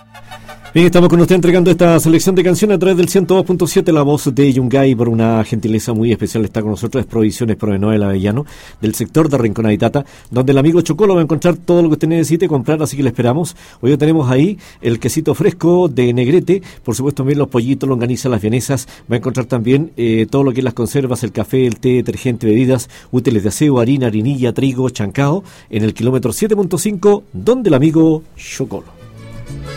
Bien, estamos con usted entregando esta selección de canciones a través del 102.7, la voz de Yungay. Por una gentileza muy especial está con nosotros es Provisiones Provenoel Avellano, del sector de Rincón Aitata, donde el amigo Chocolo va a encontrar todo lo que usted necesite comprar, así que le esperamos. Hoy tenemos ahí el quesito fresco de Negrete, por supuesto también los pollitos, longaniza, las vienesas. Va a encontrar también todo lo que es las conservas, el café, el té, detergente, bebidas, útiles de aseo, harina, harinilla, trigo, chancao, en el kilómetro 7.5, donde el amigo Chocolo.